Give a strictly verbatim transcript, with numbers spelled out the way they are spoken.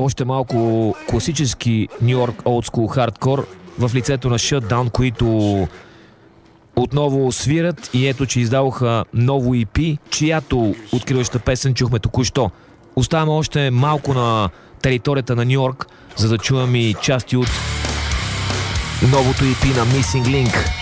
още малко класически Нью Йорк олдскул хардкор в лицето на Shutdown, които отново свират и ето, че издаваха ново и пи, чиято откриваща песен чухме току-що. Оставаме още малко на територията на Нью Йорк, за да чуем и части от новото и пи на Missing Link.